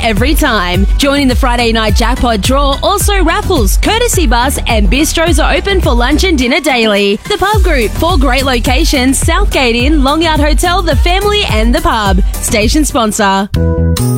every time. Joining the Friday night jackpot draw, also raffles, courtesy bus and bistros are open for lunch and dinner daily. The Pub Group, 4 great locations, Southgate Inn, Long Yard Hotel, The Family and The Pub. Station sponsor.